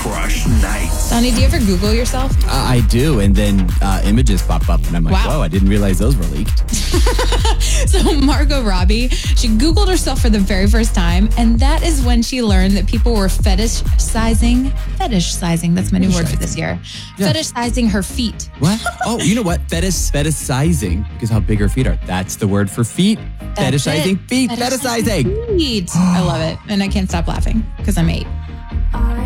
Crush Night. Sonny, do you ever Google yourself? I do, and then images pop up, and I'm like, Wow. whoa, I didn't realize those were leaked. So Margot Robbie, she Googled herself for the very first time, and that is when she learned that people were fetishizing, that's my new word for this year, Yeah. fetishizing her feet. What? Oh, you know what? Fetishizing, because how big her feet are. That's the word for feet. That's Fetishizing it. feet. Fetishizing. Feet. I love it. And I can't stop laughing because I'm 8.